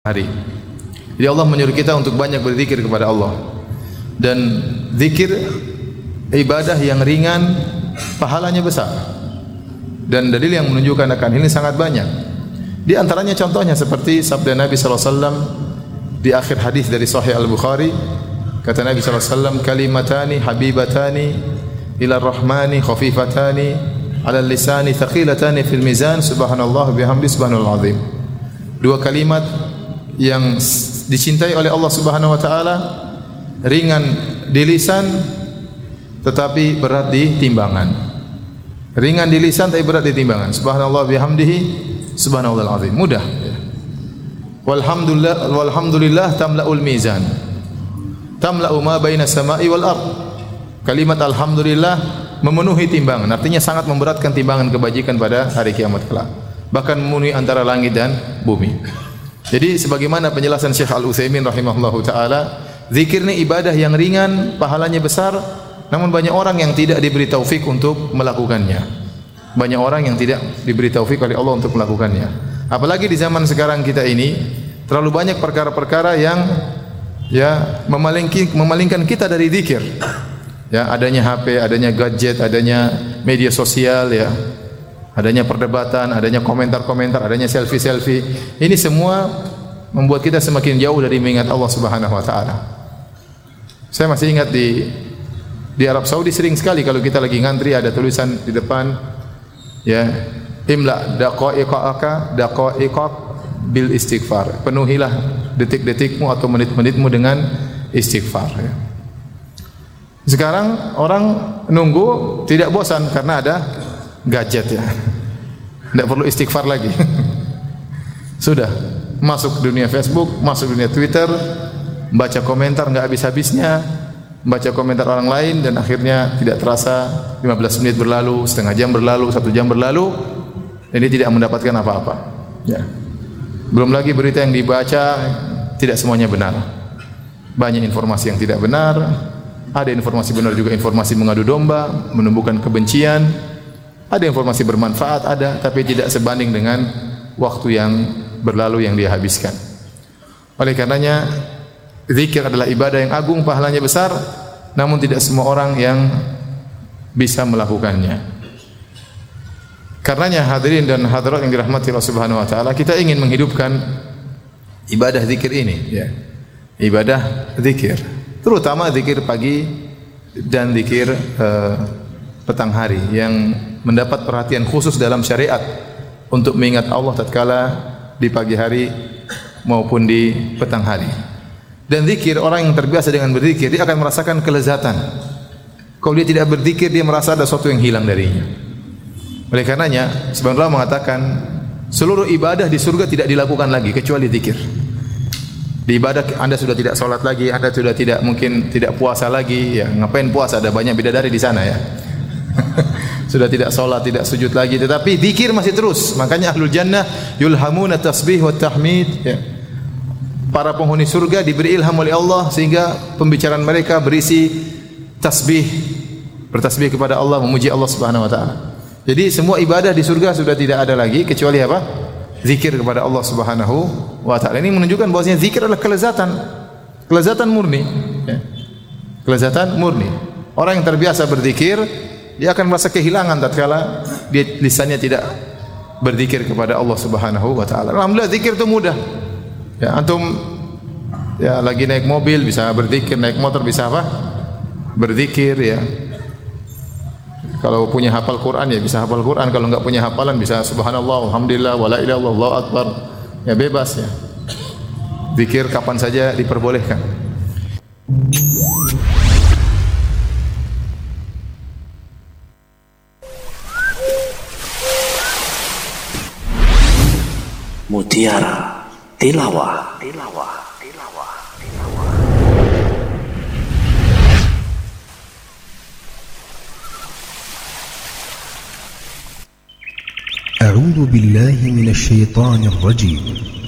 hari. Jadi Allah menyuruh kita untuk banyak berzikir kepada Allah. Dan zikir ibadah yang ringan, pahalanya besar. Dan dalil yang menunjukkan akan ini sangat banyak. Di antaranya contohnya seperti sabda Nabi SAW di akhir hadis dari Sahih Al-Bukhari. Kata Nabi SAW, kalimatani habibatani ila rahmani khafifatani ala lisani thaqilatani fil mizan subhanallah bihamdi subhanallah azim. Dua kalimat yang dicintai oleh Allah Subhanahu wa taala, ringan di lisan tetapi berat di timbangan. Ringan di lisan tapi berat di timbangan. Subhanallah bihamdihi subhanallahul azim. Mudah. Walhamdulillah tamla'ul mizan. Tamla'u ma baina samai wal ard. Kalimat alhamdulillah memenuhi timbangan. Artinya sangat memberatkan timbangan kebajikan pada hari kiamat kelak. Bahkan memenuhi antara langit dan bumi. Jadi sebagaimana penjelasan Syekh Al-Utsaimin rahimahullahu taala, zikir ini ibadah yang ringan, pahalanya besar, namun banyak orang yang tidak diberi taufik untuk melakukannya. Banyak orang yang tidak diberi taufik oleh Allah untuk melakukannya. Apalagi di zaman sekarang kita ini, terlalu banyak perkara-perkara yang memalingkan kita dari zikir. Ya, adanya HP, adanya gadget, adanya media sosial, ya. Adanya perdebatan, adanya komentar-komentar, adanya selfie-selfie. Ini semua membuat kita semakin jauh dari mengingat Allah Subhanahu wa taala. Saya masih ingat di Arab Saudi sering sekali kalau kita lagi ngantri ada tulisan di depan, ya, imla daqaiqaka daqaiqak bil istighfar. Penuhilah detik-detikmu atau menit-menitmu dengan istighfar, ya. Sekarang orang nunggu tidak bosan karena ada gadget, ya. Tidak perlu istighfar lagi. Sudah masuk dunia Facebook, masuk dunia Twitter, baca komentar enggak habis-habisnya, baca komentar orang lain, dan akhirnya tidak terasa 15 menit berlalu, setengah jam berlalu, 1 jam berlalu, dan dia tidak mendapatkan apa-apa, ya. Belum lagi berita yang dibaca tidak semuanya benar. Banyak informasi yang tidak benar. Ada informasi benar juga informasi mengadu domba, menumbuhkan kebencian. Ada informasi bermanfaat, ada, tapi tidak sebanding dengan waktu yang berlalu yang dia habiskan. Oleh karenanya, zikir adalah ibadah yang agung, pahalanya besar, namun tidak semua orang yang bisa melakukannya. Karenanya hadirin dan hadirat yang dirahmati Allah Subhanahu wa taala, kita ingin menghidupkan ibadah zikir ini, ya. Ibadah zikir, terutama zikir pagi dan zikir petang hari yang mendapat perhatian khusus dalam syariat untuk mengingat Allah tatkala di pagi hari maupun di petang hari. Dan zikir, orang yang terbiasa dengan berzikir dia akan merasakan kelezatan. Kalau dia tidak berzikir dia merasa ada sesuatu yang hilang darinya. Oleh karenanya sebenarnya mengatakan seluruh ibadah di surga tidak dilakukan lagi kecuali zikir. Di ibadah Anda sudah tidak salat lagi, Anda sudah tidak mungkin tidak puasa lagi, ya ngapain puasa, ada banyak bidadari di sana, ya. Sudah tidak salat, tidak sujud lagi, tetapi zikir masih terus. Makanya ahlul jannah yulhamuna tasbih wa tahmid, ya. Para penghuni surga diberi ilham oleh Allah sehingga pembicaraan mereka berisi tasbih, bertasbih kepada Allah, memuji Allah Subhanahu wa taala. Jadi semua ibadah di surga sudah tidak ada lagi kecuali apa? Zikir kepada Allah Subhanahu wa taala. Ini menunjukkan bahwasanya zikir adalah kelezatan murni, ya. Kelezatan murni. Orang yang terbiasa berzikir dia akan merasa kehilangan tatkala dia lisannya tidak berzikir kepada Allah Subhanahu wa taala. Alhamdulillah zikir itu mudah. Ya, antum ya lagi naik mobil bisa berzikir, naik motor bisa apa? Berzikir, ya. Kalau punya hafal Quran ya bisa hafal Quran, kalau enggak punya hafalan bisa subhanallah, alhamdulillah, wala ilaha illallah, Allahu akbar. Ya bebas, ya. Zikir kapan saja diperbolehkan. Mutiara Tilawah. أعوذ بالله من الشيطان الرجيم